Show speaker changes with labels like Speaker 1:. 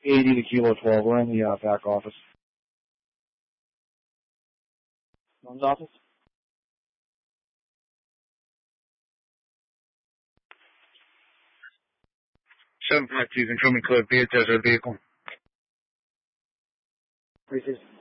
Speaker 1: 80 to Kilo 12. We're in the back office.
Speaker 2: Phone's office?
Speaker 3: Seven 5 2, controlling code, be attached to the vehicle.
Speaker 2: 3-6.